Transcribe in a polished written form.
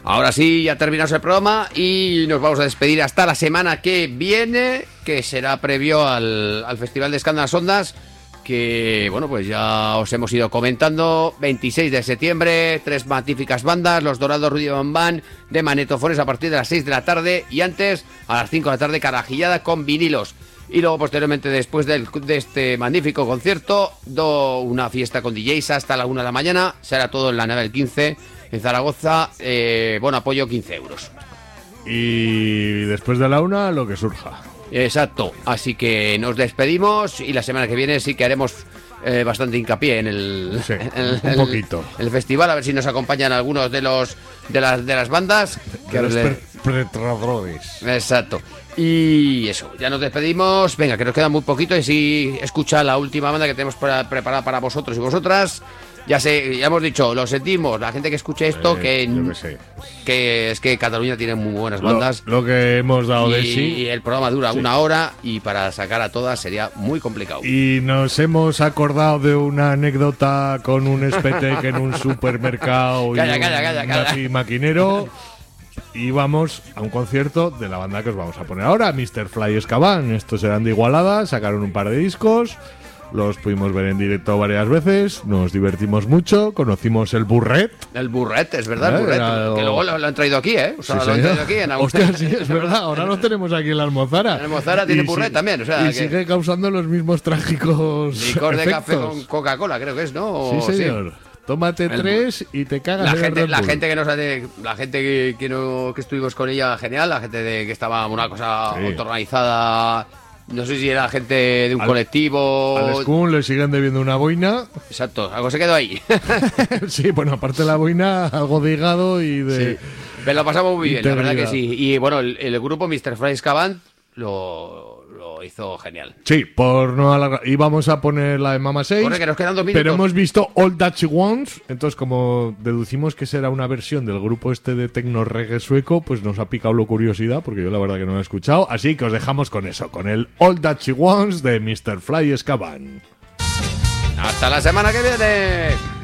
Ahora sí, ya terminamos el programa y nos vamos a despedir hasta la semana que viene, que será previo al Festival de Escándalas Ondas, que, bueno, pues ya os hemos ido comentando. 26 de septiembre, 3 magníficas bandas, Los Dorados, Rudy Bambán, de Manetofones a partir de las 6 de la tarde y antes, a las 5 de la tarde, Carajillada con vinilos. Y luego, posteriormente, después de este magnífico concierto, una fiesta con DJs hasta la 1 de la mañana. Será todo en la nave del 15, en Zaragoza. Buen apoyo, 15 euros. Y después de la 1, lo que surja. Exacto. Así que nos despedimos y la semana que viene sí que haremos bastante hincapié en el, sí, un poquito. El festival, a ver si nos acompañan algunos de las bandas. Pretradores. Exacto. Y eso, ya nos despedimos. Venga, que nos queda muy poquito. Y si escucha la última banda que tenemos preparada para vosotros y vosotras. Ya hemos dicho, lo sentimos, la gente que escuche esto, que es que Cataluña tiene muy buenas bandas. Lo que hemos dado de sí. Y el programa dura 1 hora y para sacar a todas sería muy complicado. Y nos hemos acordado de una anécdota con un Spetec en un supermercado y maquinero. Y vamos a un concierto de la banda que os vamos a poner ahora, Mr. Fly Escabán. Estos eran de Igualada, sacaron un par de discos. Los pudimos ver en directo varias veces, nos divertimos mucho, conocimos el Burret. El Burret, es verdad, el Burret, que luego lo han traído aquí, ¿eh? O sea, sí, lo han traído aquí en Hostia, sí, es verdad, ahora lo tenemos aquí en la Almozara. La Almozara tiene Burret también, o sea... Y sigue causando los mismos trágicos licor de efectos. Café con Coca-Cola, creo que es, ¿no? Sí, señor. Sí. Tómate 3 y te cagas la gente que estuvimos con ella, genial, la gente que estaba una cosa autoorganizada. No sé si era gente de un colectivo. Al Skun le siguen debiendo una boina. Exacto, algo se quedó ahí. Sí, bueno, aparte de la boina, algo de hígado y de... Sí. Pero lo pasamos muy bien, la verdad que sí. Y bueno, el grupo Mr. Fly Escabán lo hizo genial. Sí, por no alargar. Íbamos a poner la de Mama 6. Corre, que nos quedan 2 minutos. Pero hemos visto All That She Wants. Entonces, como deducimos que será una versión del grupo este de techno reggae sueco, pues nos ha picado la curiosidad, porque yo la verdad que no lo he escuchado. Así que os dejamos con eso, con el All That She Wants de Mr. Fly Escabán. Hasta la semana que viene.